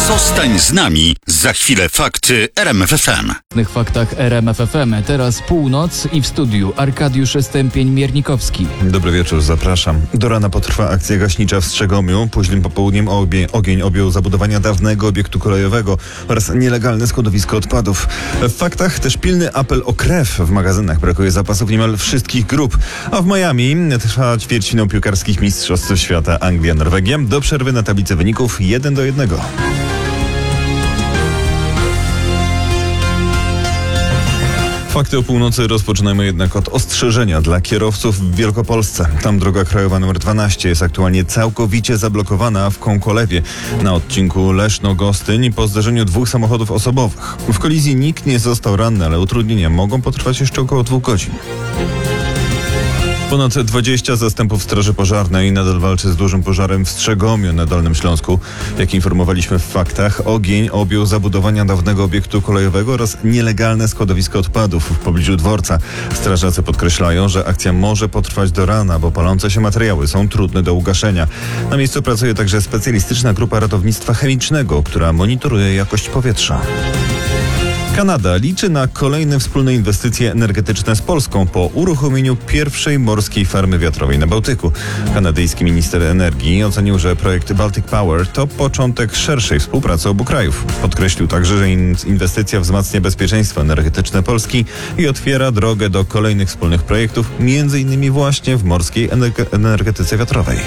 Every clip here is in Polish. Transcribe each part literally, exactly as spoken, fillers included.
Zostań z nami. Za chwilę fakty R M F F M. W tych faktach R M F F M. Teraz północ i w studiu Arkadiusz Stępień-Miernikowski. Dobry wieczór, zapraszam. Do rana potrwa akcja gaśnicza w Strzegomiu. Późnym popołudniem obie, ogień objął zabudowania dawnego obiektu kolejowego oraz nielegalne składowisko odpadów. W faktach też pilny apel o krew. W magazynach brakuje zapasów niemal wszystkich grup. A w Miami trwa ćwierćfinał piłkarskich mistrzostw świata Anglia-Norwegia. Do przerwy na tablicy wyników jeden do jednego. Fakty o północy rozpoczynajmy jednak od ostrzeżenia dla kierowców w Wielkopolsce. Tam droga krajowa nr dwanaście jest aktualnie całkowicie zablokowana w Kąkolewie na odcinku Leszno-Gostyń po zderzeniu dwóch samochodów osobowych. W kolizji nikt nie został ranny, ale utrudnienia mogą potrwać jeszcze około dwóch godzin. Ponad dwadzieścia zastępów Straży Pożarnej nadal walczy z dużym pożarem w Strzegomiu na Dolnym Śląsku. Jak informowaliśmy w faktach, ogień objął zabudowania dawnego obiektu kolejowego oraz nielegalne składowisko odpadów w pobliżu dworca. Strażacy podkreślają, że akcja może potrwać do rana, bo palące się materiały są trudne do ugaszenia. Na miejscu pracuje także specjalistyczna grupa ratownictwa chemicznego, która monitoruje jakość powietrza. Kanada liczy na kolejne wspólne inwestycje energetyczne z Polską po uruchomieniu pierwszej morskiej farmy wiatrowej na Bałtyku. Kanadyjski minister energii ocenił, że projekt Baltic Power to początek szerszej współpracy obu krajów. Podkreślił także, że inwestycja wzmacnia bezpieczeństwo energetyczne Polski i otwiera drogę do kolejnych wspólnych projektów, między innymi właśnie w morskiej energetyce wiatrowej.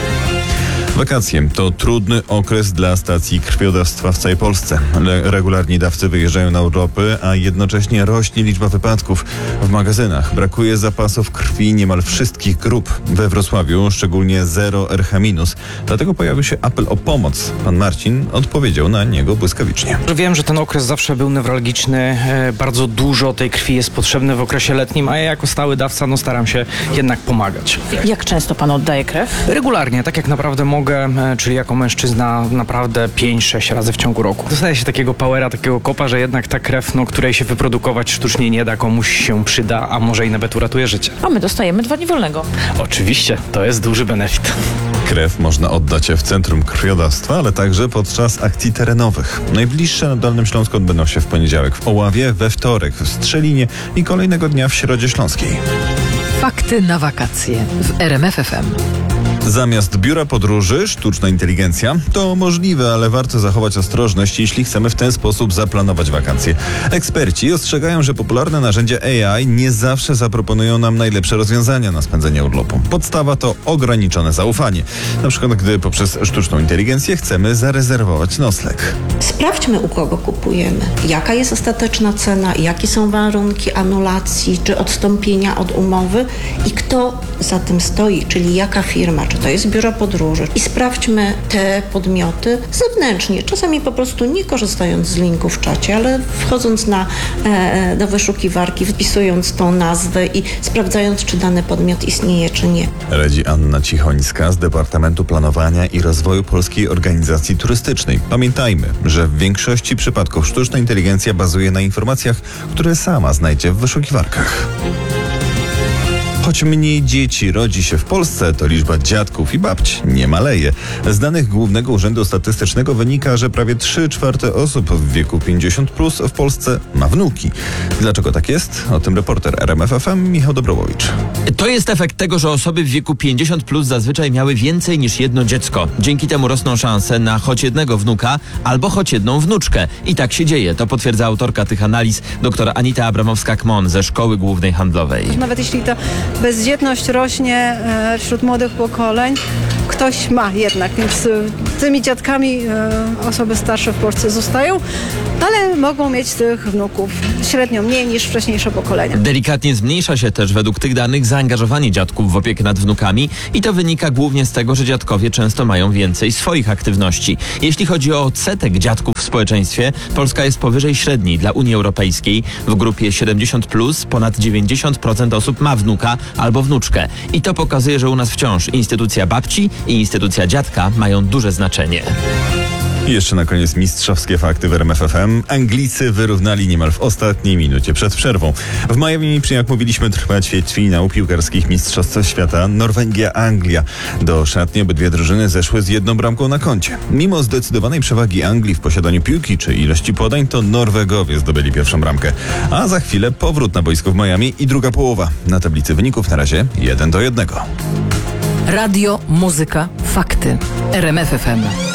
Wakacje to trudny okres dla stacji krwiodawstwa w całej Polsce. Le- regularni dawcy wyjeżdżają na urlopy, a jednocześnie rośnie liczba wypadków. W magazynach brakuje zapasów krwi niemal wszystkich grup. We Wrocławiu szczególnie zero R H minus. Dlatego pojawił się apel o pomoc. Pan Marcin odpowiedział na niego błyskawicznie. Wiem, że ten okres zawsze był newralgiczny. Bardzo dużo tej krwi jest potrzebne w okresie letnim, a ja jako stały dawca no, staram się jednak pomagać. Jak często pan oddaje krew? Regularnie, tak jak naprawdę mogę. Mogę, czyli jako mężczyzna naprawdę pięć sześć razy w ciągu roku. Dostaje się takiego powera, takiego kopa, że jednak ta krew, no, której się wyprodukować sztucznie nie da, komuś się przyda, a może i nawet uratuje życie. A my dostajemy dwa dni wolnego. Oczywiście, to jest duży benefit. Krew można oddać w Centrum Krwiodawstwa, ale także podczas akcji terenowych. Najbliższe na Dolnym Śląsku odbędą się w poniedziałek w Oławie, we wtorek w Strzelinie i kolejnego dnia w Środzie Śląskiej. Fakty na wakacje w R M F F M. Zamiast biura podróży, sztuczna inteligencja to możliwe, ale warto zachować ostrożność, jeśli chcemy w ten sposób zaplanować wakacje. Eksperci ostrzegają, że popularne narzędzia A I nie zawsze zaproponują nam najlepsze rozwiązania na spędzenie urlopu. Podstawa to ograniczone zaufanie. Na przykład, gdy poprzez sztuczną inteligencję chcemy zarezerwować nocleg. Sprawdźmy, u kogo kupujemy, jaka jest ostateczna cena, jakie są warunki anulacji czy odstąpienia od umowy i kto za tym stoi, czyli jaka firma, czy to jest biuro podróży. I sprawdźmy te podmioty zewnętrznie, czasami po prostu nie korzystając z linku w czacie, ale wchodząc na, e, do wyszukiwarki, wpisując tą nazwę i sprawdzając, czy dany podmiot istnieje, czy nie. Radzi Anna Cichońska z Departamentu Planowania i Rozwoju Polskiej Organizacji Turystycznej. Pamiętajmy, że w większości przypadków sztuczna inteligencja bazuje na informacjach, które sama znajdzie w wyszukiwarkach. Choć mniej dzieci rodzi się w Polsce, to liczba dziadków i babci nie maleje. Z danych Głównego Urzędu Statystycznego wynika, że prawie trzy czwarte osób w wieku pięćdziesiąt plus w Polsce ma wnuki. Dlaczego tak jest? O tym reporter R M F F M Michał Dobrowowicz. To jest efekt tego, że osoby w wieku pięćdziesiąt plus zazwyczaj miały więcej niż jedno dziecko. Dzięki temu rosną szanse na choć jednego wnuka albo choć jedną wnuczkę. I tak się dzieje. To potwierdza autorka tych analiz, dr Anita Abramowska-Kmon ze Szkoły Głównej Handlowej. Nawet jeśli to bezdzietność rośnie e, wśród młodych pokoleń, ktoś ma jednak, więc e, tymi dziadkami e, osoby starsze w Polsce zostają, ale mogą mieć tych wnuków średnio mniej niż wcześniejsze pokolenia. Delikatnie zmniejsza się też według tych danych zaangażowanie dziadków w opiekę nad wnukami i to wynika głównie z tego, że dziadkowie często mają więcej swoich aktywności. Jeśli chodzi o odsetek dziadków w społeczeństwie, Polska jest powyżej średniej dla Unii Europejskiej. W grupie siedemdziesiąt plus ponad dziewięćdziesiąt procent osób ma wnuka albo wnuczkę. I to pokazuje, że u nas wciąż instytucja babci i instytucja dziadka mają duże znaczenie. I jeszcze na koniec mistrzowskie fakty w R M F F M. Anglicy wyrównali niemal w ostatniej minucie przed przerwą. W Miami, jak mówiliśmy, trwa ćwierćfinał piłkarskich Mistrzostw Świata Norwegia-Anglia. Do szatni obydwie drużyny zeszły z jedną bramką na koncie. Mimo zdecydowanej przewagi Anglii w posiadaniu piłki czy ilości podań, to Norwegowie zdobyli pierwszą bramkę. A za chwilę powrót na boisko w Miami i druga połowa. Na tablicy wyników na razie jeden do jednego. Radio, muzyka, fakty. R M F F M.